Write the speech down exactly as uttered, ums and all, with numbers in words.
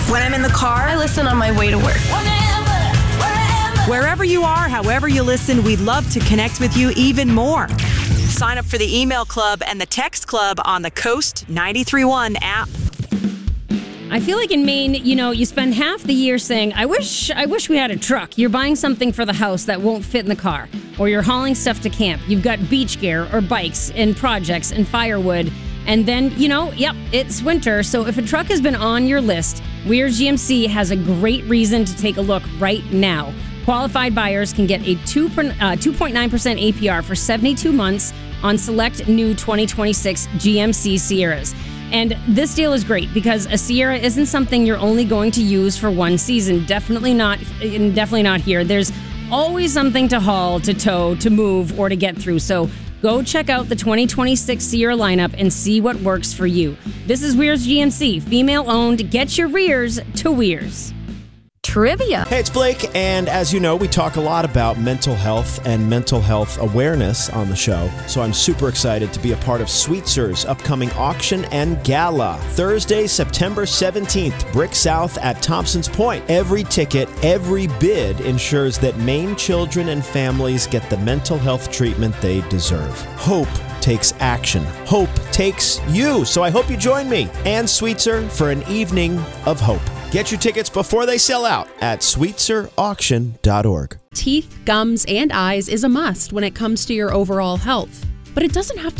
When I'm in the car, I listen on my way to work. Wherever you are, however you listen, we'd love to connect with you even more. Sign up for the email club and the text club on the Coast ninety-three point one app. I feel like in Maine, you know, you spend half the year saying, I wish I wish we had a truck. You're buying something for the house that won't fit in the car. Or you're hauling stuff to camp. You've got beach gear or bikes and projects and firewood. And then, you know, yep, it's winter. So if a truck has been on your list, Weir's G M C has a great reason to take a look right now. Qualified buyers can get a two point nine percent A P R for seventy-two months on select new twenty twenty-six G M C Sierras. And this deal is great because a Sierra isn't something you're only going to use for one season. Definitely not, definitely not here. There's always something to haul, to tow, to move, or to get through. So go check out the twenty twenty-six Sierra lineup and see what works for you. This is Weir's G M C, female-owned. Get your rears to Weir's. Trivia. Hey, it's Blake, and as you know, we talk a lot about mental health and mental health awareness on the show, so I'm super excited to be a part of Sweetzer's upcoming auction and gala. Thursday, September seventeenth, Brick South at Thompson's Point. Every ticket, every bid ensures that Maine children and families get the mental health treatment they deserve. Hope takes action. Hope takes you. So I hope you join me and Sweetser for an evening of hope. Get your tickets before they sell out at sweetser auction dot org. Teeth, gums, and eyes is a must when it comes to your overall health. But it doesn't have to